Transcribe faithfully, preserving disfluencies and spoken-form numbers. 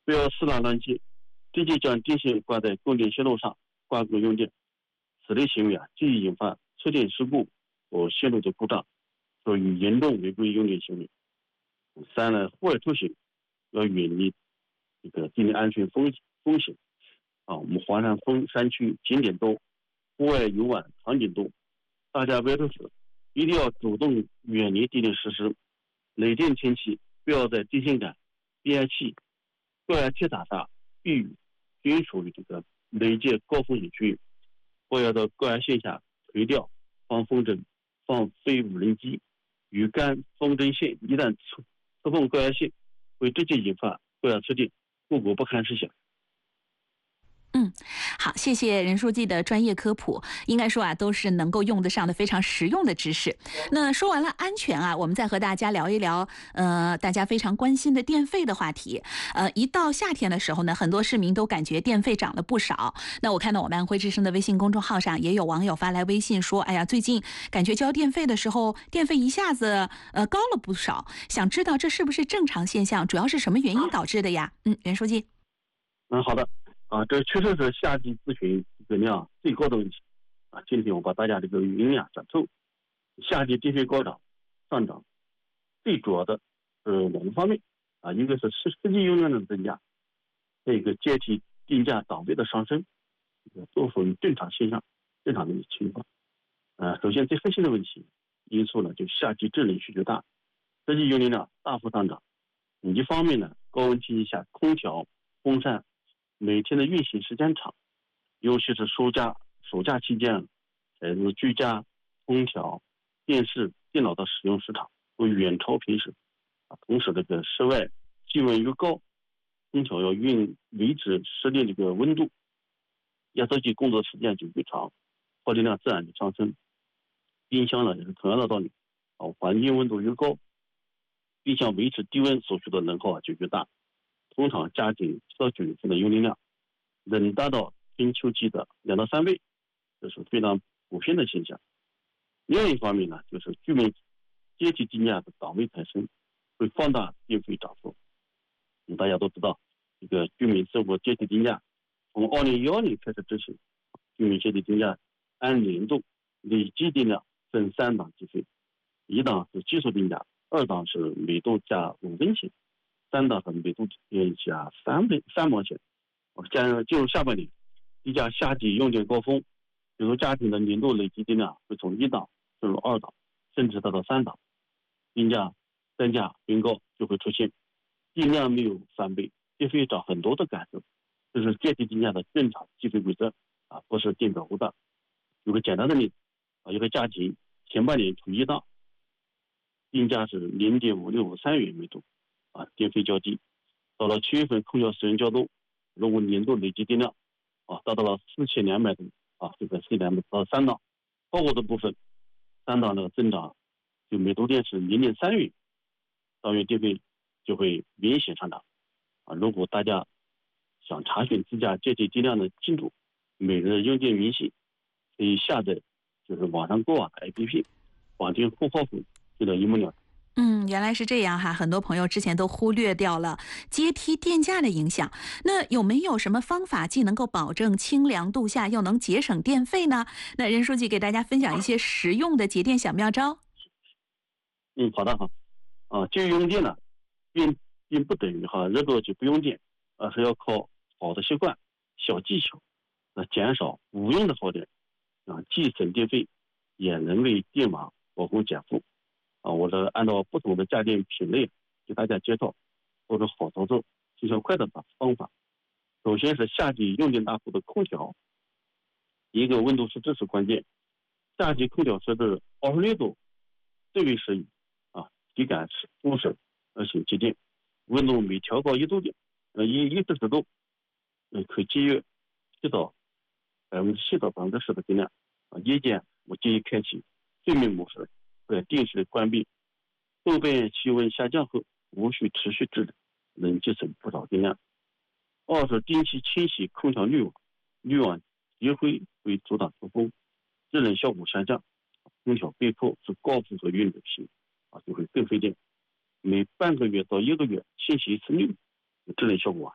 不要私拿乱接，直接将电线挂在供电线路上挂钩用电。此类行为啊，既引发触电事故和线路的故障，属于严重违规用电行为。三呢，户外出行要远离这个地理安全风风险啊。我们华山峰山区景点多，户外游玩场景多，大家外出时一定要主动远离地电设施。雷电天气不要在电线杆、变压器、高压铁塔上避雨，均属于这个雷电高风险区域。不要到高压线下垂钓、放风筝、放飞无人机、鱼竿、风筝线，一旦触触碰高压线，会直接引发高压触电，后果不堪设想。 嗯，好，谢谢任书记的专业科普，应该说啊，都是能够用得上的非常实用的知识。那说完了安全啊，我们再和大家聊一聊，呃，大家非常关心的电费的话题。呃，一到夏天的时候呢，很多市民都感觉电费涨了不少。那我看到我们安徽之声的微信公众号上也有网友发来微信说，哎呀，最近感觉交电费的时候，电费一下子呃高了不少，想知道这是不是正常现象，主要是什么原因导致的呀？嗯，任书记。 嗯，好的。啊，这确实是夏季咨询这个量最高的问题啊。今天我把大家这个语音啊讲透。夏季电费高涨上涨，最主要的是两个方面啊，一个是实实际用量的增加，再一个阶梯定价档位的上升，都属于正常现象、正常的情况。呃，首先最核心的问题因素呢，就夏季制冷需求大，实际用电量大幅上涨。一方面呢，高温天气下空调、风扇每天的运行时间长，尤其是暑假暑假期间，孩子居家空调、电视、电脑的使用时长会远超平时啊。同时，这个室外气温越高，空调要运维持室内这个温度，压缩机工作时间就越长，耗电量自然就上升。冰箱呢也是同样的道理啊，环境温度越高，冰箱维持低温所需的能耗就越大。通常家庭消九月份的用电量能达到春秋季的两到三倍，这是非常普遍的现象。另一方面呢，就是居民阶梯定价的档位抬升，会放大电费涨幅。大家都知道，这个居民生活阶梯定价从二零幺年开始执行，居民阶梯定价按年度累计定量分三档计费，一档是基础定价，二档是每度加五分钱，三档是每度加三分三毛钱。将进入下半年，地价夏季用电高峰，比如家庭的年度累计定量会从一档升入二档，甚至达到三档，定价单价更高就会出现定量没有翻倍，电费涨很多的感受。这是阶梯定价的正常计费规则啊，不是电表误的。有个简单的例子啊，有个家庭前半年除一档，定价是零点五六五三元每度啊，电费较低。到了七月份空调使用较多，如果年度累计定量啊达到了四千两百度啊，这个四两百到三档，超过的部分三档的增长就每度电是零点三元，当月电费就会明显上涨啊。如果大家想查询自家阶梯定量的进度，每日用电明细可以下载就是网上购网的 A P P， 绑定户号后就能一目了然。 嗯，原来是这样哈，很多朋友之前都忽略掉了阶梯电价的影响。那有没有什么方法既能够保证清凉度夏，又能节省电费呢？那任书记给大家分享一些实用的节电小妙招。 嗯，好的哈。啊，节约用电呢，并并不等于哈日多就不用电，而是要靠好的习惯、小技巧，来减少无用的耗电，啊，既省电费，也能为电网保供减负。啊，我是按照不同的家电品类给大家介绍或者好操作、见效快的方法。首先是夏季用电大户的空调，一个温度设置是关键。夏季空调设置二十六度最为适宜啊，体感舒适而且节电。温度每调高一度电，呃一一摄氏度，呃可节约七到百分之七到百分之十的电量。啊，夜间我建议开启睡眠模式，或者定时的关闭。后半气温下降后，无需持续制冷，能节省不少电量。二是定期清洗空调滤网，滤网积灰会阻挡出风，制冷效果下降。空调背后是高负荷运转型啊，就会更费电。每半个月到一个月清洗一次滤，制冷效果啊